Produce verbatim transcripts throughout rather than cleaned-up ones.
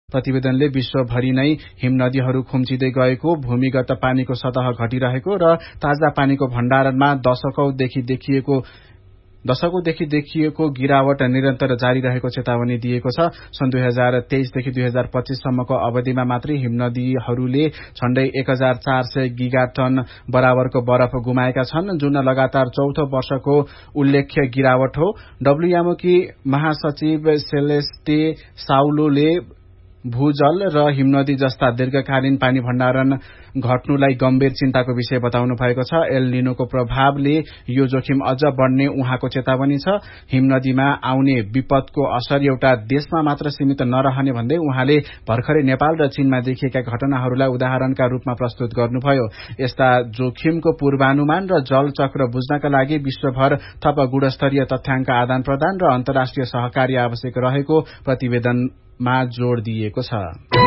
प्रतिवेदनले विश्वभरि नै हिमनदीहरू खुम्चिँदै गएको, भूमिगत पानीको सतह घटिरहेको र ताजा पानीको भण्डारणमा दशकौंदेखि देखिएको दशकौंदेखि देखिएको गिरावट निरन्तर जारी रहेको चेतावनी दिएको छ। सन् दुई हजार तेइसदेखि दुई हजार पच्चीस सम्मको अवधिमा मात्रै हिमनदीहरूले झण्डै एक हजार चार सय गिगाटन बराबरको बरफ गुमाएका छन्, जुन लगातार चौथो वर्षको उल्लेख्य गिरावट हो। डब्ल्यूएमओकी महासचिव सेलेस्टे साउलोले भूजल र हिमनदी जस्ता दीर्घकालीन पानी भण्डारण घट्नुलाई गम्भीर चिन्ताको विषय बताउनु भएको छ। एल निनोको प्रभावले यो जोखिम अझ बढ्ने उहाँको चेतावनी छ। हिमनदीमा आउने विपदको असर एउटा देशमा मात्र सीमित नरहने भन्दै उहाँले भर्खरै नेपाल र चीनमा देखिएका घटनाहरूलाई उदाहरणका रूपमा प्रस्तुत गर्नुभयो। यस्ता जोखिमको पूर्वानुमान र जल चक्र बुझ्नका लागि विश्वभर थप गुणस्तरीय तथ्याङ्क आदान प्रदान र अन्तर्राष्ट्रिय सहकार्य आवश्यक रहेको प्रतिवेदनमा जोड़ दिएको छ।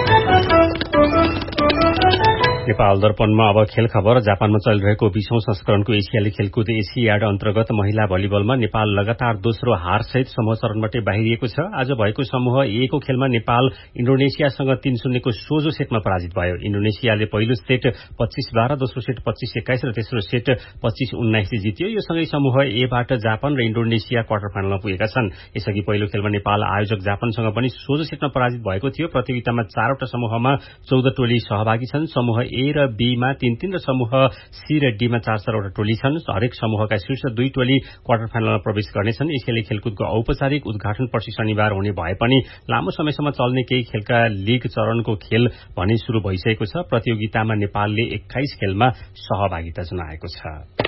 नेपाल दर्पणमा अब खेल खबर। जापानमा चलिरहेको बीसौं संस्करणको एसियाली खेलकुद एसियाड अन्तर्गत महिला भलिबलमा नेपाल लगातार दोस्रो हारसहित समूह चरणबाटै बाहिरिएको छ। आज भएको समूह ए को खेलमा नेपाल इण्डोनेसियासँग तीन शून्यको सोझो सेटमा पराजित भयो। इण्डोनेसियाले पहिलो सेट पच्चीस बाह्र, दोस्रो सेट पच्चीस एक्काइस र तेस्रो सेट पच्चीस उन्नाइसले जित्यो। यो सँगै समूह एबाट जापान र इण्डोनेसिया क्वार्टर फाइनलमा पुगेका छन्। यसअघि पहिलो खेलमा नेपाल आयोजक जापानसँग पनि सोझो सेटमा पराजित भएको थियो। प्रतियोगितामा चारवटा समूहमा चौध टोली सहभागी छन्। समूह ए र बी मा तीन तीन र समूह सी र डी मा चार चारवटा टोली छन्। हरेक समूहका शीर्ष दुई टोली क्वार्टर फाइनलमा प्रवेश गर्नेछन्। एसियाली खेलकुदको औपचारिक उद्घाटन पर्सि शनिबार हुने भए पनि लामो समयसम्म चल्ने केही खेलका लीग चरणको खेल भने शुरू भइसकेको छ। प्रतियोगितामा नेपालले एक्काइस खेलमा सहभागिता जनाएको छ।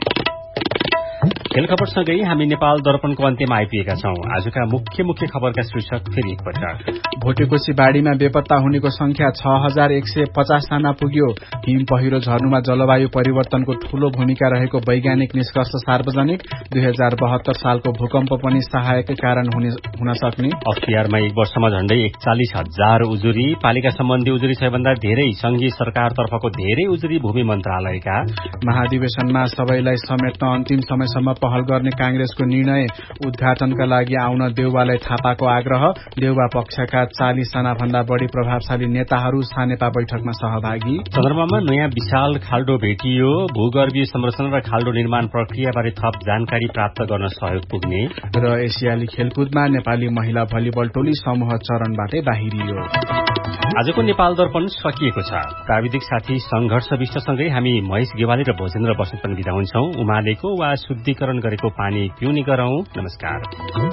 खेल खबरसँगै हामी नेपाल दर्पणको अन्त्यमा आइपुगेका छौं। आजका मुख्य मुख्य खबरका शीर्षक फेरि एकपटक। भोटेकोशी बाढ़ीमा बेपत्ता हुनेको संख्या छ हजार एक सय पचास जना पुग्यो। हिम पहिरो झर्नुमा जलवायु परिवर्तनको ठूलो भूमिका रहेको वैज्ञानिक निष्कर्ष सार्वजनिक। दुई हजार बहत्तर सालको भूकम्प पनि सहायक कारण हुन सक्ने। अख्तियारमा एक वर्षमा झण्डै एकचालिस हजार उजुरी। पालिका सम्बन्धी उजुरी सबैभन्दा धेरै संघीय सरकारतर्फको धेरै उजुरी भूमि मन्त्रालयका। महाधिवेशनमा सबैलाई समेट्न अन्तिम समयसम्म पहल गर्ने कांग्रेसको निर्णय। उद्घाटनका लागि आउन देउवालाई थापाको आग्रह। देउवा पक्षका चालीस जना भन्दा बढ़ी प्रभावशाली नेताहरू सानेपा बैठकमा सहभागी। चन्द्रमामा नयाँ विशाल खाल्डो भेटियो। भूगर्भीय संरचना र खाल्डो निर्माण प्रक्रियाबारे थप जानकारी प्राप्त गर्न सहयोग पुग्ने। र एसियाली खेलकुदमा नेपाली महिला भलिबल टोली समूह चरणबाटै बाहिरियो। आजको नेपाल दर्पण सकिएको छ। प्राविधिक साथी संघर्ष विष्टसँगै हामी महेश गेवाली र भोजेन्द्र बस्नेत पनि बिदा हुन्छौं। उमालेको वा शुद्धिकरण गरेको पानी पिउने गरौं। नमस्कार।